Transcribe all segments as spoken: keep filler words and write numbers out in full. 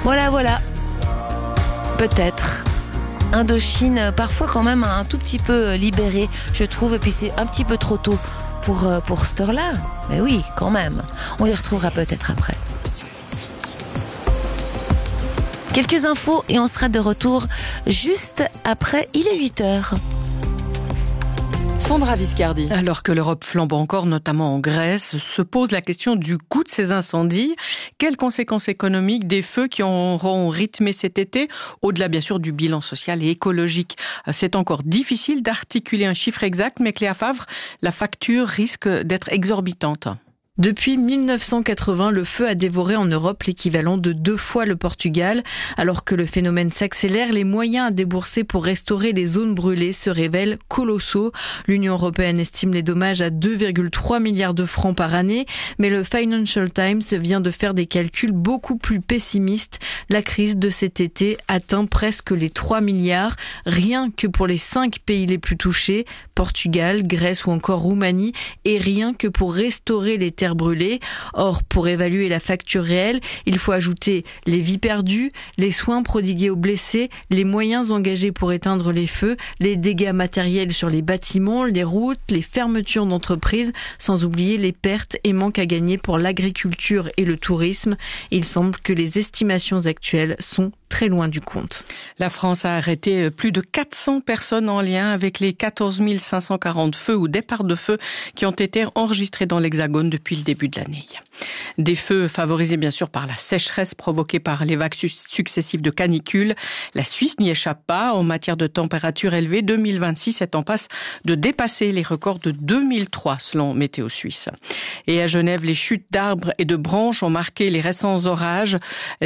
Voilà, voilà. Peut-être. Indochine, parfois quand même un tout petit peu libérée, je trouve, et puis c'est un petit peu trop tôt pour, pour cette heure-là. Mais oui, quand même. On les retrouvera peut-être après. Quelques infos et on sera de retour juste après. Il est huit heures. Sandra Viscardi. Alors que l'Europe flambe encore, notamment en Grèce, se pose la question du coût de ces incendies. Quelles conséquences économiques des feux qui auront rythmé cet été, au-delà bien sûr du bilan social et écologique? C'est encore difficile d'articuler un chiffre exact, mais Cléa Favre, la facture risque d'être exorbitante. Depuis mille neuf cent quatre-vingts, le feu a dévoré en Europe l'équivalent de deux fois le Portugal. Alors que le phénomène s'accélère, les moyens à débourser pour restaurer les zones brûlées se révèlent colossaux. L'Union européenne estime les dommages à deux virgule trois milliards de francs par année, mais le Financial Times vient de faire des calculs beaucoup plus pessimistes. La crise de cet été atteint presque les trois milliards, rien que pour les cinq pays les plus touchés, Portugal, Grèce ou encore Roumanie, et rien que pour restaurer les terres brûlées. Or, pour évaluer la facture réelle, il faut ajouter les vies perdues, les soins prodigués aux blessés, les moyens engagés pour éteindre les feux, les dégâts matériels sur les bâtiments, les routes, les fermetures d'entreprises, sans oublier les pertes et manques à gagner pour l'agriculture et le tourisme. Il semble que les estimations actuelles sont très loin du compte. La France a arrêté plus de quatre cents personnes en lien avec les quatorze mille cinq cent quarante feux ou départs de feu qui ont été enregistrés dans l'Hexagone depuis le début de l'année. Des feux favorisés bien sûr par la sécheresse provoquée par les vagues successives de canicule. La Suisse n'y échappe pas en matière de température élevée. deux mille vingt-six est en passe de dépasser les records de deux mille trois selon Météo Suisse. Et à Genève, les chutes d'arbres et de branches ont marqué les récents orages.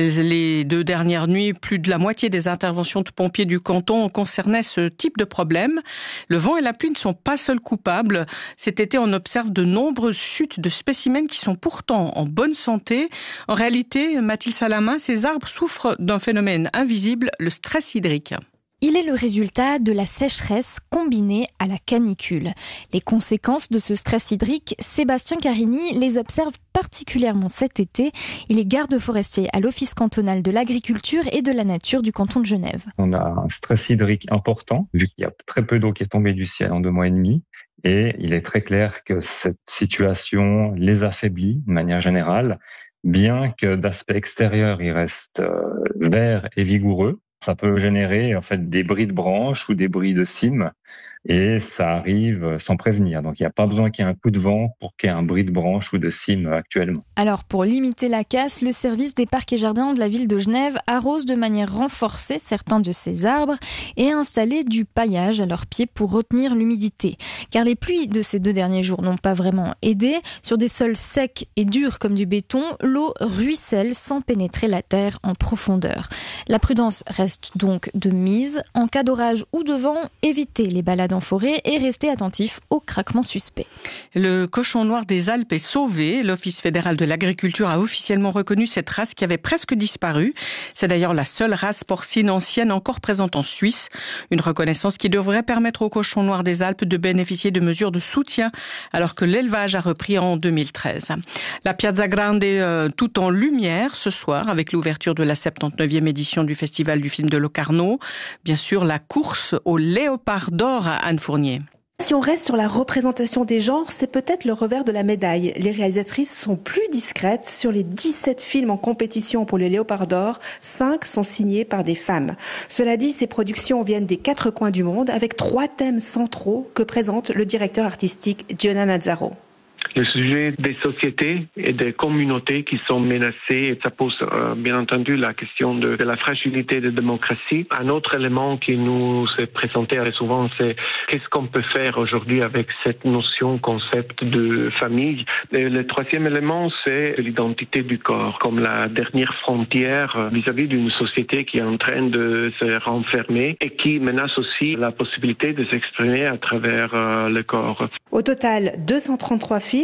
Les deux dernières nuits, plus de la moitié des interventions de pompiers du canton concernaient ce type de problème. Le vent et la pluie ne sont pas seuls coupables. Cet été, on observe de nombreuses chutes de spécimens qui sont pourtant en bonne santé. En réalité, Mathilde Salama, ces arbres souffrent d'un phénomène invisible, le stress hydrique. Il est le résultat de la sécheresse combinée à la canicule. Les conséquences de ce stress hydrique, Sébastien Carini les observe particulièrement cet été. Il est garde forestier à l'Office cantonal de l'agriculture et de la nature du canton de Genève. On a un stress hydrique important, vu qu'il y a très peu d'eau qui est tombée du ciel en deux mois et demi. Et il est très clair que cette situation les affaiblit de manière générale, bien que d'aspect extérieur, ils restent verts et vigoureux. Ça peut générer en fait des bris de branches ou des bris de cimes et ça arrive sans prévenir. Donc il n'y a pas besoin qu'il y ait un coup de vent pour qu'il y ait un bris de branche ou de cime actuellement. Alors pour limiter la casse, le service des parcs et jardins de la ville de Genève arrose de manière renforcée certains de ces arbres et a installé du paillage à leurs pieds pour retenir l'humidité. Car les pluies de ces deux derniers jours n'ont pas vraiment aidé. Sur des sols secs et durs comme du béton, l'eau ruisselle sans pénétrer la terre en profondeur. La prudence reste donc de mise. En cas d'orage ou de vent, évitez les balades en forêt et restez attentifs aux craquements suspects. Le cochon noir des Alpes est sauvé. L'Office fédéral de l'agriculture a officiellement reconnu cette race qui avait presque disparu. C'est d'ailleurs la seule race porcine ancienne encore présente en Suisse. Une reconnaissance qui devrait permettre au cochon noir des Alpes de bénéficier de mesures de soutien alors que l'élevage a repris en deux mille treize. La Piazza Grande est euh, tout en lumière ce soir avec l'ouverture de la soixante-dix-neuvième édition du Festival du film de Locarno. Bien sûr, la course au léopard d'or à Anne Fournier. Si on reste sur la représentation des genres, c'est peut-être le revers de la médaille. Les réalisatrices sont plus discrètes. Sur les dix-sept films en compétition pour le Léopard d'or, cinq sont signés par des femmes. Cela dit, ces productions viennent des quatre coins du monde avec trois thèmes centraux que présente le directeur artistique Gianna Nazzaro. Le sujet des sociétés et des communautés qui sont menacées, et ça pose euh, bien entendu la question de, de la fragilité de la démocratie. Un autre élément qui nous est présenté assez souvent, c'est qu'est-ce qu'on peut faire aujourd'hui avec cette notion, concept de famille. Et le troisième élément, c'est l'identité du corps, comme la dernière frontière vis-à-vis d'une société qui est en train de se renfermer et qui menace aussi la possibilité de s'exprimer à travers euh, le corps. Au total, deux cent trente-trois films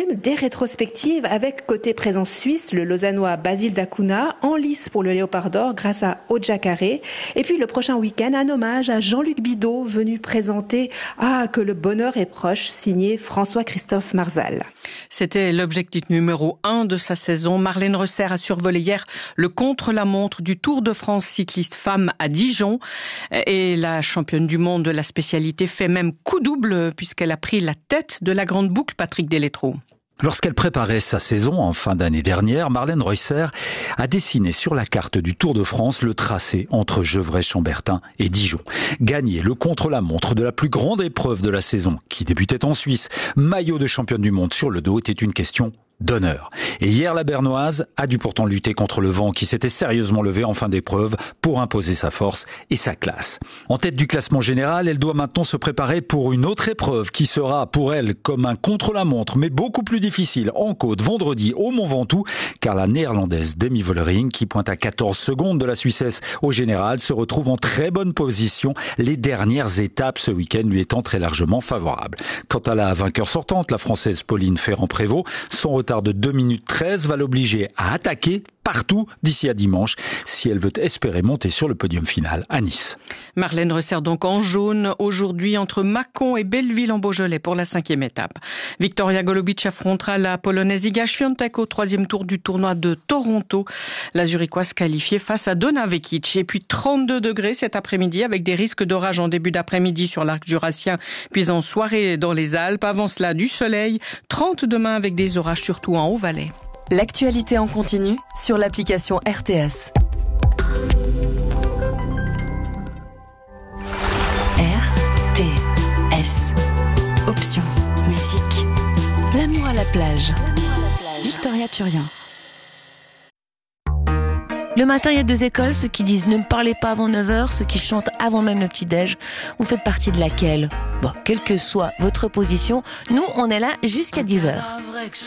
films, des rétrospectives avec côté présence suisse, le lausannois Basile Dacuna, en lice pour le Léopard d'Or grâce à Oja Carré. Et puis le prochain week-end, un hommage à Jean-Luc Bidot, venu présenter Ah, que le bonheur est proche, signé François-Christophe Marzal. C'était l'objectif numéro un de sa saison. Marlène Reusser a survolé hier le contre-la-montre du Tour de France cycliste femme à Dijon. Et la championne du monde de la spécialité fait même coup double puisqu'elle a pris la tête de la grande boucle, Patrick Deletreau. Lorsqu'elle préparait sa saison en fin d'année dernière, Marlène Reusser a dessiné sur la carte du Tour de France le tracé entre Gevrey-Chambertin et Dijon. Gagner le contre-la-montre de la plus grande épreuve de la saison, qui débutait en Suisse, maillot de championne du monde sur le dos, était une question d'honneur. Et hier, la Bernoise a dû pourtant lutter contre le vent qui s'était sérieusement levé en fin d'épreuve pour imposer sa force et sa classe. En tête du classement général, elle doit maintenant se préparer pour une autre épreuve qui sera pour elle comme un contre-la-montre, mais beaucoup plus difficile en côte vendredi au Mont Ventoux, car la néerlandaise Demi Vollering, qui pointe à quatorze secondes de la Suissesse au général, se retrouve en très bonne position, les dernières étapes ce week-end lui étant très largement favorables. Quant à la vainqueur sortante, la Française Pauline Ferrand-Prévot, son retard de deux minutes treize va l'obliger à attaquer partout d'ici à dimanche si elle veut espérer monter sur le podium final à Nice. Marlène Reusser donc en jaune aujourd'hui entre Mâcon et Belleville en Beaujolais pour la cinquième étape. Viktoria Golubic affrontera la Polonaise Iga Świątek au troisième tour du tournoi de Toronto. La Zurichoise qualifiée face à Donna Vekic. Et puis trente-deux degrés cet après-midi avec des risques d'orage en début d'après-midi sur l'arc jurassien puis en soirée dans les Alpes. Avant cela du soleil, trente demain avec des orages surtout en Haut-Valais. L'actualité en continu sur l'application R T S. R T S. Option musique. L'amour à la plage. Victoria Turien. Le matin, il y a deux écoles, ceux qui disent ne me parlez pas avant neuf heures, ceux qui chantent avant même le petit-déj. Vous faites partie de laquelle ? Bon, quelle que soit votre position, nous, on est là jusqu'à dix heures.